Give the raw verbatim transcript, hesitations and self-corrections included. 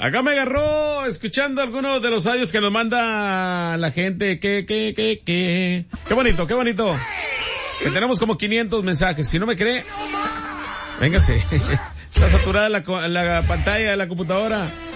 Acá me agarró escuchando algunos de los audios que nos manda la gente. Que, que, que, que. Qué bonito, qué bonito. Que tenemos como quinientos mensajes. Si no me cree, véngase. Está saturada la, la pantalla de la computadora.